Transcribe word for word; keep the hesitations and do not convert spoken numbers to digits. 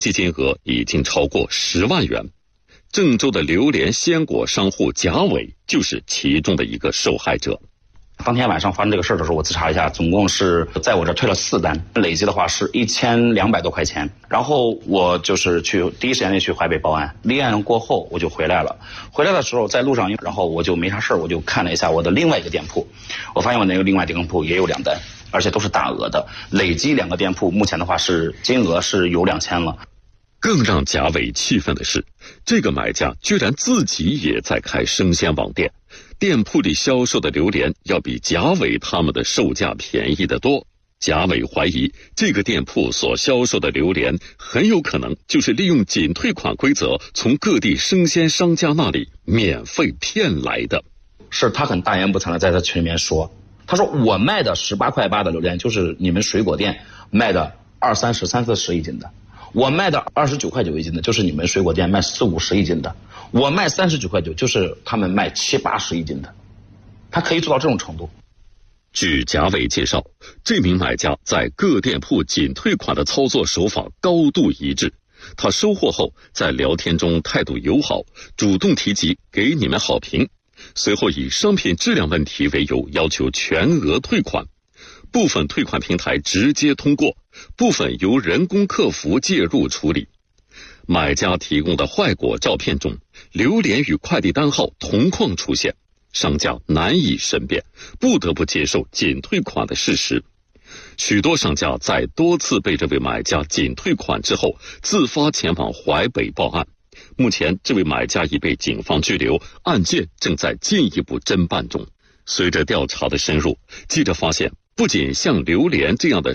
计金额已经超过十万元。郑州的榴莲鲜果商户贾伟就是其中的一个受害者。 当天晚上发生这个事儿的时候，我自查一下，总共是在我这退了四单，累计的话是一千两百多块钱。然后我就是去第一时间内去淮北报案，立案过后我就回来了。回来的时候在路上，然后我就没啥事儿，我就看了一下我的另外一个店铺，我发现我那个另外一个店铺也有两单，而且都是大额的，累计两个店铺目前的话是金额是有两千了。 更让贾伟气愤的是，这个买家居然自己也在开生鲜网店，店铺里销售的榴莲要比贾伟他们的售价便宜得多。贾伟怀疑这个店铺所销售的榴莲很有可能就是利用仅退款规则从各地生鲜商家那里免费骗来的。 是他很大言不惭的在他群里面说，他说我卖的十八块八的榴莲就是你们水果店卖的二三十三四十一斤的，我卖的二十九块九一斤的就是你们水果店卖四五十一斤的，我卖三十九块九就是他们卖七八十一斤的，他可以做到这种程度。 据贾伟介绍，这名买家在各店铺仅退款的操作手法高度一致。他收货后在聊天中态度友好，主动提及给你们好评，随后以商品质量问题为由要求全额退款，部分退款平台直接通过，部分由人工客服介入处理。买家提供的坏果照片中，榴莲与快递单号同框出现，商家难以申辩，不得不接受仅退款的事实。许多商家在多次被这位买家仅退款之后，自发前往淮北报案。目前这位买家已被警方拘留，案件正在进一步侦办中。随着调查的深入，记者发现，不仅像榴莲这样的